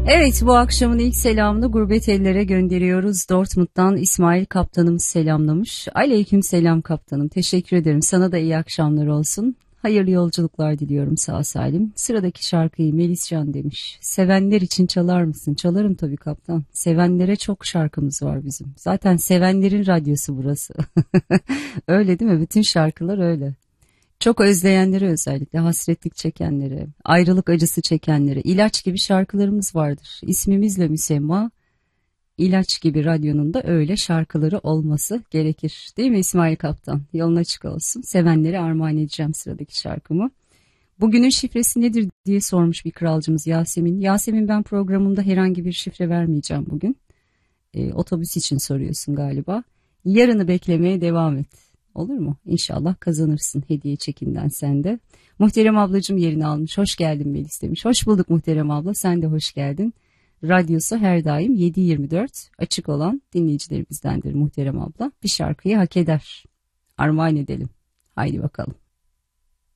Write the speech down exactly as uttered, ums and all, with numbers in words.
Evet, bu akşamın ilk selamını gurbet ellere gönderiyoruz. Dortmund'dan İsmail kaptanımız selamlamış. Aleyküm selam kaptanım. Teşekkür ederim. Sana da iyi akşamlar olsun. Hayırlı yolculuklar diliyorum sağ salim. Sıradaki şarkıyı Meliscan demiş. Sevenler için çalar mısın? Çalarım tabii kaptan. Sevenlere çok şarkımız var bizim. Zaten sevenlerin radyosu burası. Öyle değil mi? Bütün şarkılar öyle. Çok özleyenlere, özellikle hasretlik çekenlere, ayrılık acısı çekenlere ilaç gibi şarkılarımız vardır. İsmimizle müsemma, ilaç gibi radyonun da öyle şarkıları olması gerekir. Değil mi İsmail Kaptan? Yolun açık olsun. Sevenlere armağan edeceğim sıradaki şarkımı. Bugünün şifresi nedir diye sormuş bir kralcımız Yasemin. Yasemin, ben programımda herhangi bir şifre vermeyeceğim bugün. E, otobüs için soruyorsun galiba. Yarını beklemeye devam et. Olur mu? İnşallah kazanırsın hediye çekinden sen de. Muhterem ablacığım yerini almış. Hoş geldin Melis demiş. Hoş bulduk Muhterem abla. Sen de hoş geldin. Radyosu her daim yedi yirmi dört açık olan dinleyicilerimizdendir Muhterem abla. Bir şarkıyı hak eder. Armağan edelim. Haydi bakalım.